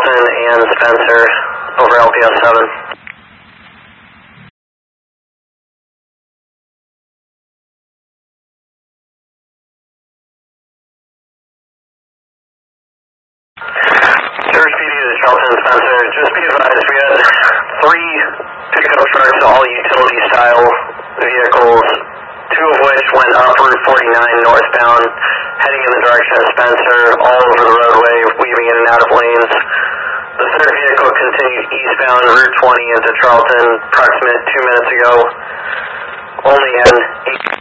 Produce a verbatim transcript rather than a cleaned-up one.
Charlton and Spencer over L P S seven. Service P D to Charlton and Spencer. Just be advised, we had three pickup trucks, all utility style vehicles, two of which went up Route forty-nine northbound, heading in the direction of Spencer, all over the roadway, weaving in and out of lanes. The third vehicle continued eastbound Route twenty into Charlton, approximate two minutes ago. Only an eight